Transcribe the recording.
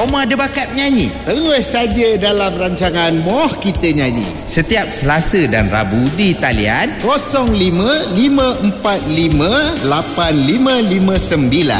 Roma ada bakat menyanyi? Terus saja dalam rancangan Moh Kita Nyanyi. Setiap Selasa dan Rabu di talian 05-545-8559.